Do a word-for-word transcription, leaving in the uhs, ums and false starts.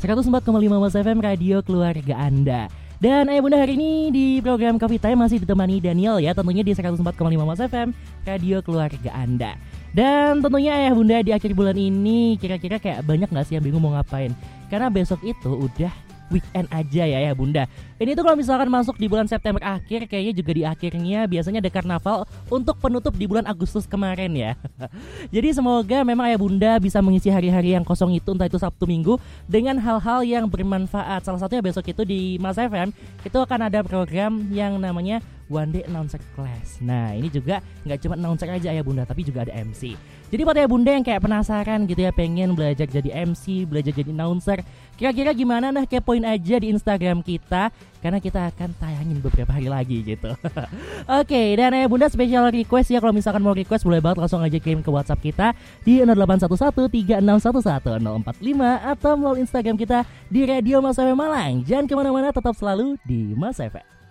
seratus empat koma lima Mas F M, radio keluarga Anda. Dan ayah bunda, hari ini di program Coffee Time masih ditemani Daniel ya, tentunya di seratus empat koma lima Mas F M, radio keluarga Anda. Dan tentunya ayah bunda, di akhir bulan ini kira-kira kayak banyak gak sih yang bingung mau ngapain? Karena besok itu udah weekend aja ya ya bunda. Ini tuh kalau misalkan masuk di bulan September akhir, kayaknya juga di akhirnya biasanya ada karnaval untuk penutup di bulan Agustus kemarin ya. Jadi semoga memang ayah bunda bisa mengisi hari-hari yang kosong itu, entah itu Sabtu Minggu, dengan hal-hal yang bermanfaat. Salah satunya besok itu di Mas F M itu akan ada program yang namanya One Day Announcer Class. Nah ini juga gak cuma announcer aja ayah bunda, tapi juga ada M C. Jadi buat ayah bunda yang kayak penasaran gitu ya, pengen belajar jadi M C, belajar jadi announcer, kira-kira gimana, nah kepoin aja di Instagram kita, karena kita akan tayangin beberapa hari lagi gitu. Oke, dan ayah bunda spesial request ya, kalau misalkan mau request boleh banget langsung aja kirim ke WhatsApp kita di nol delapan satu satu tiga enam satu satu nol empat lima atau melalui Instagram kita di Radio Mas F M Malang. Jangan kemana-mana, tetap selalu di Mas F M.